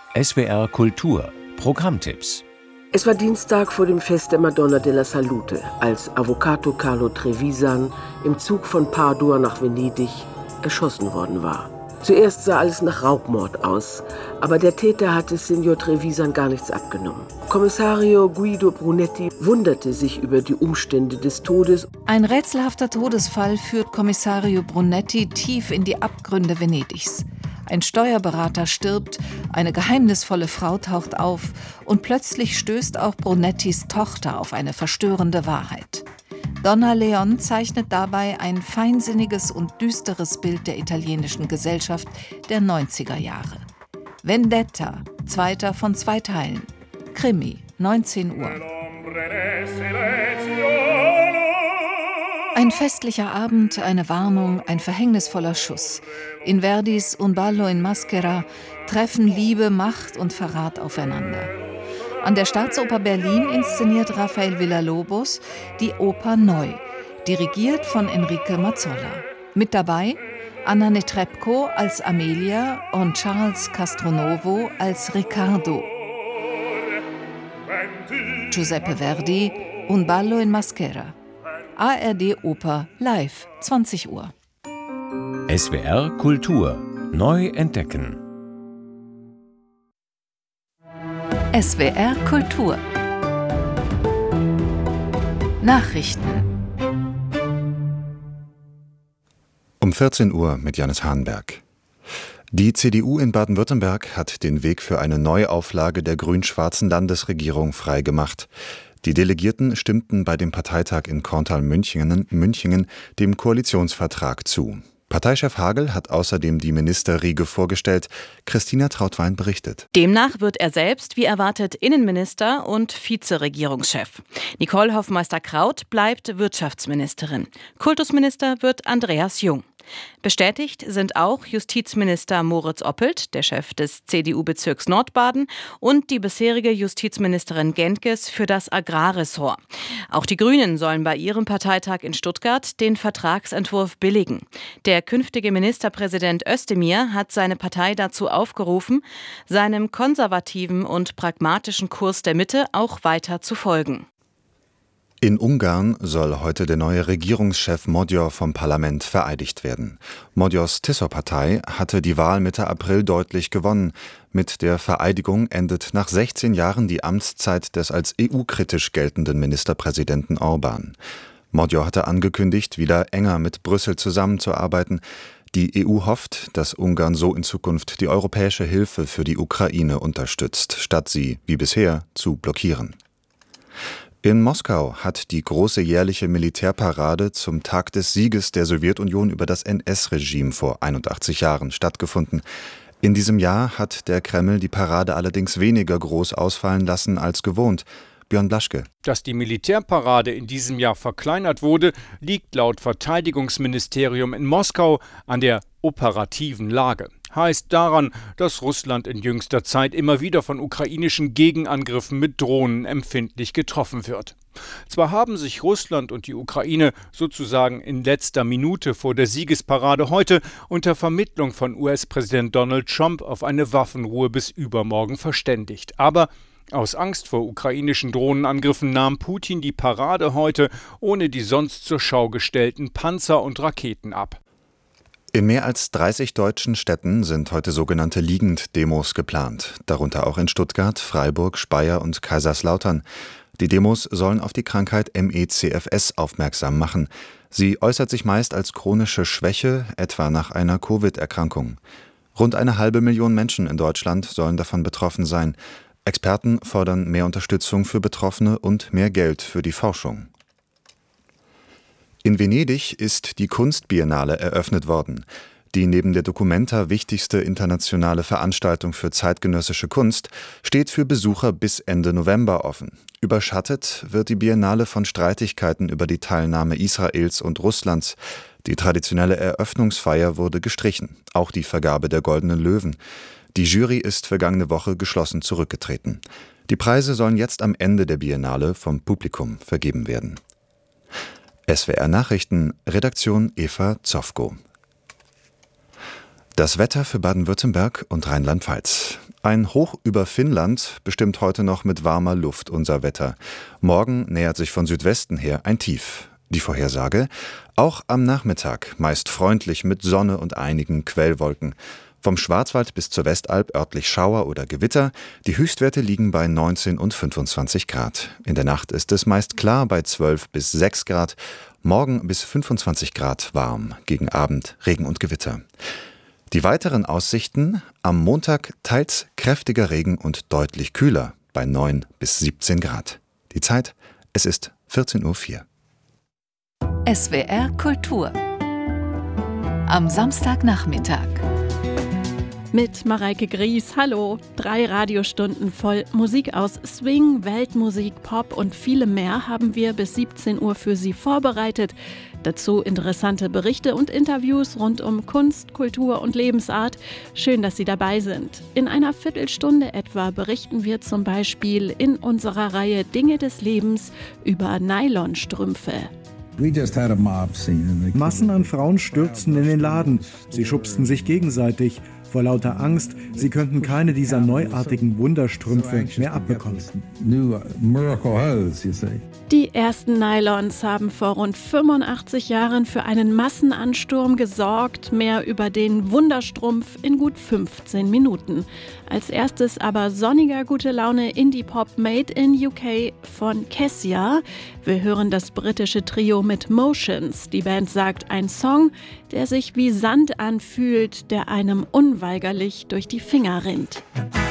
SWR Kultur Programmtipps. Es war Dienstag vor dem Fest der Madonna della Salute, als Avvocato Carlo Trevisan im Zug von Padua nach Venedig erschossen worden war. Zuerst sah alles nach Raubmord aus, aber der Täter hatte Signor Trevisan gar nichts abgenommen. Kommissario Guido Brunetti wunderte sich über die Umstände des Todes. Ein rätselhafter Todesfall führt Kommissario Brunetti tief in die Abgründe Venedigs. Ein Steuerberater stirbt, eine geheimnisvolle Frau taucht auf und plötzlich stößt auch Brunettis Tochter auf eine verstörende Wahrheit. Donna Leon zeichnet dabei ein feinsinniges und düsteres Bild der italienischen Gesellschaft der 90er Jahre. Vendetta, 2. von 2 Teilen. Krimi, 19 Uhr. Ein festlicher Abend, eine Warnung, ein verhängnisvoller Schuss. In Verdis Un ballo in maschera treffen Liebe, Macht und Verrat aufeinander. An der Staatsoper Berlin inszeniert Rafael Villalobos die Oper Neu, dirigiert von Enrique Mazzolla. Mit dabei Anna Netrebko als Amelia und Charles Castronovo als Riccardo. Giuseppe Verdi, Un ballo in maschera. ARD Oper live, 20 Uhr. SWR Kultur neu entdecken. SWR Kultur Nachrichten Um 14 Uhr mit Janis Hahnberg. Die CDU in Baden-Württemberg hat den Weg für eine Neuauflage der grün-schwarzen Landesregierung freigemacht. Die Delegierten stimmten bei dem Parteitag in Korntal-Münchingen dem Koalitionsvertrag zu. Parteichef Hagel hat außerdem die Ministerriege vorgestellt. Christina Trautwein berichtet. Demnach wird er selbst, wie erwartet, Innenminister und Vizeregierungschef. Nicole Hoffmeister-Kraut bleibt Wirtschaftsministerin. Kultusminister wird Andreas Jung. Bestätigt sind auch Justizminister Moritz Oppelt, der Chef des CDU-Bezirks Nordbaden, und die bisherige Justizministerin Gentges für das Agrarressort. Auch die Grünen sollen bei ihrem Parteitag in Stuttgart den Vertragsentwurf billigen. Der künftige Ministerpräsident Özdemir hat seine Partei dazu aufgerufen, seinem konservativen und pragmatischen Kurs der Mitte auch weiter zu folgen. In Ungarn soll heute der neue Regierungschef Magyar vom Parlament vereidigt werden. Magyars Tisza-Partei hatte die Wahl Mitte April deutlich gewonnen. Mit der Vereidigung endet nach 16 Jahren die Amtszeit des als EU-kritisch geltenden Ministerpräsidenten Orbán. Magyar hatte angekündigt, wieder enger mit Brüssel zusammenzuarbeiten. Die EU hofft, dass Ungarn so in Zukunft die europäische Hilfe für die Ukraine unterstützt, statt sie, wie bisher, zu blockieren. In Moskau hat die große jährliche Militärparade zum Tag des Sieges der Sowjetunion über das NS-Regime vor 81 Jahren stattgefunden. In diesem Jahr hat der Kreml die Parade allerdings weniger groß ausfallen lassen als gewohnt. Björn Blaschke. Dass die Militärparade in diesem Jahr verkleinert wurde, liegt laut Verteidigungsministerium in Moskau an der operativen Lage. Heißt daran, dass Russland in jüngster Zeit immer wieder von ukrainischen Gegenangriffen mit Drohnen empfindlich getroffen wird. Zwar haben sich Russland und die Ukraine sozusagen in letzter Minute vor der Siegesparade heute unter Vermittlung von US-Präsident Donald Trump auf eine Waffenruhe bis übermorgen verständigt. Aber aus Angst vor ukrainischen Drohnenangriffen nahm Putin die Parade heute ohne die sonst zur Schau gestellten Panzer und Raketen ab. In mehr als 30 deutschen Städten sind heute sogenannte Liegenddemos geplant, darunter auch in Stuttgart, Freiburg, Speyer und Kaiserslautern. Die Demos sollen auf die Krankheit ME/CFS aufmerksam machen. Sie äußert sich meist als chronische Schwäche, etwa nach einer Covid-Erkrankung. Rund 500.000 Menschen in Deutschland sollen davon betroffen sein. Experten fordern mehr Unterstützung für Betroffene und mehr Geld für die Forschung. In Venedig ist die Kunstbiennale eröffnet worden. Die neben der Documenta wichtigste internationale Veranstaltung für zeitgenössische Kunst steht für Besucher bis Ende November offen. Überschattet wird die Biennale von Streitigkeiten über die Teilnahme Israels und Russlands. Die traditionelle Eröffnungsfeier wurde gestrichen, auch die Vergabe der Goldenen Löwen. Die Jury ist vergangene Woche geschlossen zurückgetreten. Die Preise sollen jetzt am Ende der Biennale vom Publikum vergeben werden. SWR Nachrichten, Redaktion Eva Zofko. Das Wetter für Baden-Württemberg und Rheinland-Pfalz. Ein Hoch über Finnland bestimmt heute noch mit warmer Luft unser Wetter. Morgen nähert sich von Südwesten her ein Tief. Die Vorhersage? Auch am Nachmittag meist freundlich mit Sonne und einigen Quellwolken. Vom Schwarzwald bis zur Westalb örtlich Schauer oder Gewitter. Die Höchstwerte liegen bei 19 und 25 Grad. In der Nacht ist es meist klar bei 12 bis 6 Grad. Morgen bis 25 Grad warm. Gegen Abend Regen und Gewitter. Die weiteren Aussichten: am Montag teils kräftiger Regen und deutlich kühler bei 9 bis 17 Grad. Die Zeit: es ist 14:04 Uhr. SWR Kultur am Samstagnachmittag. Mit Mareike Gries, hallo. 3 Radiostunden voll Musik aus Swing, Weltmusik, Pop und vielem mehr haben wir bis 17 Uhr für Sie vorbereitet. Dazu interessante Berichte und Interviews rund um Kunst, Kultur und Lebensart. Schön, dass Sie dabei sind. In einer Viertelstunde etwa berichten wir zum Beispiel in unserer Reihe Dinge des Lebens über Nylonstrümpfe. Massen an Frauen stürzten in den Laden. Sie schubsten sich gegenseitig. Vor lauter Angst, sie könnten keine dieser neuartigen Wunderstrümpfe mehr abbekommen. Die ersten Nylons haben vor rund 85 Jahren für einen Massenansturm gesorgt. Mehr über den Wunderstrumpf in gut 15 Minuten. Als erstes aber sonniger gute Laune Indie-Pop Made in UK von Kessia. Wir hören das britische Trio mit Motions. Die Band sagt, ein Song, der sich wie Sand anfühlt, der einem unweigerlich durch die Finger rinnt.